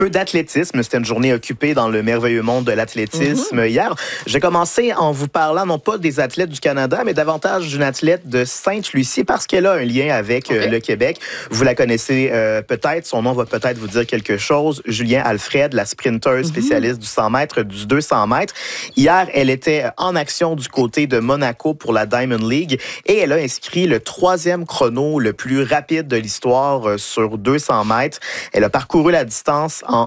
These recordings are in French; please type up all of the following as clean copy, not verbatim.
Peu d'athlétisme. C'était une journée occupée dans le merveilleux monde de l'athlétisme hier. J'ai commencé en vous parlant non pas des athlètes du Canada, mais davantage d'une athlète de Sainte-Lucie parce qu'elle a un lien avec le Québec. Vous la connaissez peut-être. Son nom va peut-être vous dire quelque chose. Julien Alfred, la sprinteuse spécialiste du 100 mètres, du 200 mètres. Hier, elle était en action du côté de Monaco pour la Diamond League et elle a inscrit le 3e chrono le plus rapide de l'histoire sur 200 mètres. Elle a parcouru la distance en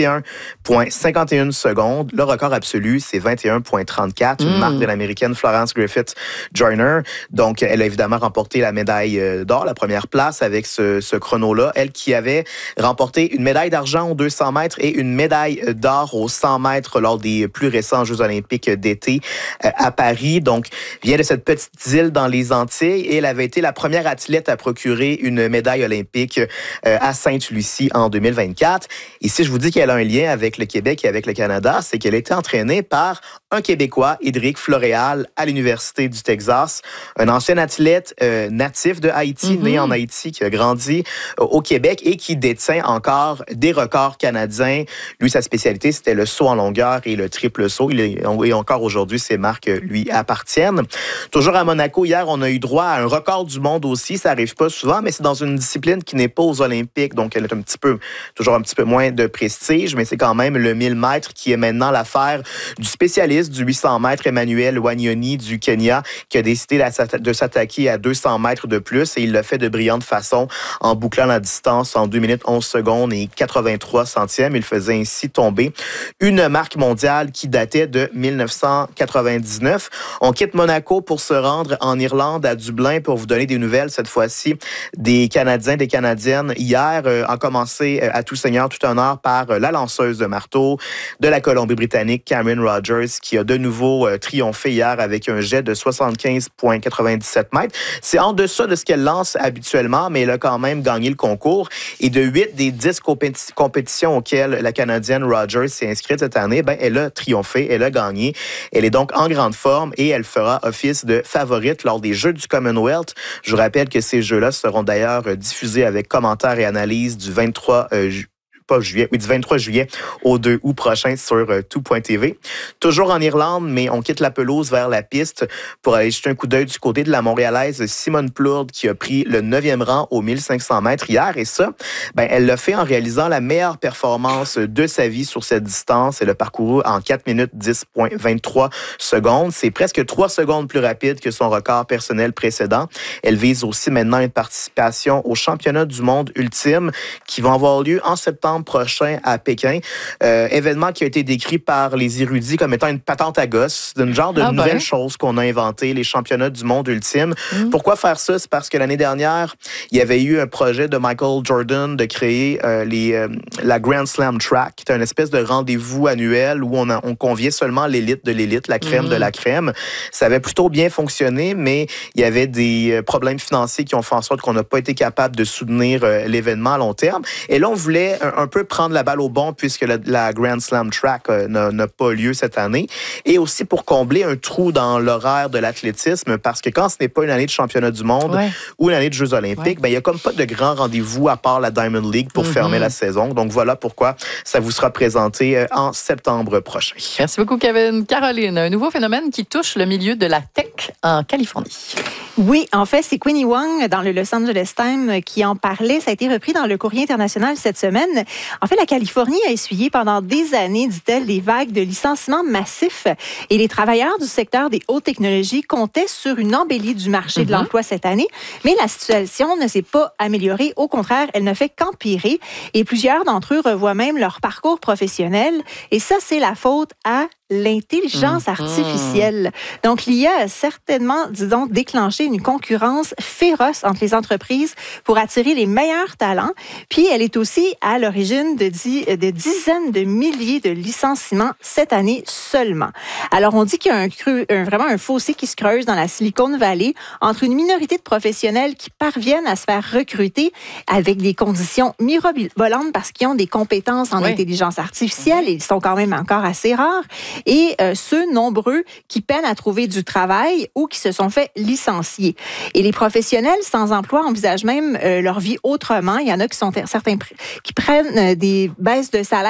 21,51 secondes. Le record absolu, c'est 21,34, une marque de l'Américaine Florence Griffith Joyner. Donc, elle a évidemment remporté la médaille d'or, la première place avec ce chrono-là. Elle qui avait remporté une médaille d'argent aux 200 mètres et une médaille d'or aux 100 mètres lors des plus récents Jeux olympiques d'été à Paris. Donc, vient de cette petite île dans les Antilles et elle avait été la première athlète à procurer une médaille olympique à Sainte-Lucie en 2024. Et si je vous dis qu'elle a un lien avec le Québec et avec le Canada, c'est qu'elle a été entraînée par un Québécois, Édric Floréal, à l'Université du Texas, un ancien athlète natif de Haïti, né en Haïti, qui a grandi au Québec et qui détient encore des records canadiens. Lui, sa spécialité, c'était le saut en longueur et le triple saut. Et encore aujourd'hui, ces marques lui appartiennent. Toujours à Monaco, hier, on a eu droit à un record du monde aussi. Ça n'arrive pas souvent, mais c'est dans une discipline qui n'est pas aux Olympiques, donc elle est toujours un petit peu moins de prestige, mais c'est quand même le 1000 mètres qui est maintenant l'affaire du spécialiste du 800 mètres, Emmanuel Wanyoni du Kenya, qui a décidé de s'attaquer à 200 mètres de plus et il l'a fait de brillante façon en bouclant la distance en 2 minutes 11 secondes et 83 centièmes. Il faisait ainsi tomber une marque mondiale qui datait de 1999. On quitte Monaco pour se rendre en Irlande, à Dublin, pour vous donner des nouvelles, cette fois-ci, des Canadiens, des Canadiennes. Hier, a commencé à tout seigneur, tout honneur par la lanceuse de marteau de la Colombie-Britannique, Cameron Rogers, qui a de nouveau triomphé hier avec un jet de 75,97 mètres. C'est en deçà de ce qu'elle lance habituellement, mais elle a quand même gagné le concours. Et de 8 des 10 compétitions auxquelles la Canadienne Rogers s'est inscrite cette année, elle a triomphé, elle a gagné. Elle est donc en grande forme et elle fera office de favorite lors des Jeux du Commonwealth. Je vous rappelle que ces Jeux-là seront d'ailleurs diffusés avec commentaires et analyses du 23 juillet au 2 août prochain sur tout.tv. Toujours en Irlande, mais on quitte la pelouse vers la piste pour aller jeter un coup d'œil du côté de la Montréalaise Simone Plourde qui a pris le 9e rang aux 1500 mètres hier. Et ça, elle l'a fait en réalisant la meilleure performance de sa vie sur cette distance. Elle a parcouru en 4 minutes 10,23 secondes. C'est presque 3 secondes plus rapide que son record personnel précédent. Elle vise aussi maintenant une participation aux championnats du monde ultime qui vont avoir lieu en septembre prochain à Pékin. Événement qui a été décrit par les érudits comme étant une patente à gosse, d'une genre de nouvelle chose qu'on a inventé, les championnats du monde ultime. Pourquoi faire ça? C'est parce que l'année dernière, il y avait eu un projet de Michael Jordan de créer la Grand Slam Track, qui est une espèce de rendez-vous annuel où on conviait seulement l'élite de l'élite, la crème de la crème. Ça avait plutôt bien fonctionné, mais il y avait des problèmes financiers qui ont fait en sorte qu'on n'a pas été capable de soutenir l'événement à long terme. Et là, on voulait un peu prendre la balle au bon puisque la Grand Slam Track n'a pas lieu cette année. Et aussi pour combler un trou dans l'horaire de l'athlétisme parce que quand ce n'est pas une année de championnat du monde ou une année de Jeux olympiques, il n'y a comme pas de grand rendez-vous à part la Diamond League pour fermer la saison. Donc voilà pourquoi ça vous sera présenté en septembre prochain. Merci beaucoup, Kevin. Caroline, un nouveau phénomène qui touche le milieu de la tech en Californie. Oui, en fait, c'est Queenie Wong dans le Los Angeles Times qui en parlait. Ça a été repris dans le Courrier international cette semaine. En fait, la Californie a essuyé pendant des années, dit-elle, des vagues de licenciements massifs. Et les travailleurs du secteur des hautes technologies comptaient sur une embellie du marché de l'emploi cette année. Mais la situation ne s'est pas améliorée. Au contraire, elle ne fait qu'empirer. Et plusieurs d'entre eux revoient même leur parcours professionnel. Et ça, c'est la faute à l'intelligence artificielle. Donc, l'IA a certainement, disons, déclenché une concurrence féroce entre les entreprises pour attirer les meilleurs talents. Puis, elle est aussi à l'origine de dizaines de milliers de licenciements cette année seulement. Alors, on dit qu'il y a vraiment un fossé qui se creuse dans la Silicon Valley entre une minorité de professionnels qui parviennent à se faire recruter avec des conditions mirobolantes parce qu'ils ont des compétences en intelligence artificielle et ils sont quand même encore assez rares. Et ceux nombreux qui peinent à trouver du travail ou qui se sont fait licencier. Et les professionnels sans emploi envisagent même leur vie autrement. Il y en a qui sont certains qui prennent des baisses de salaire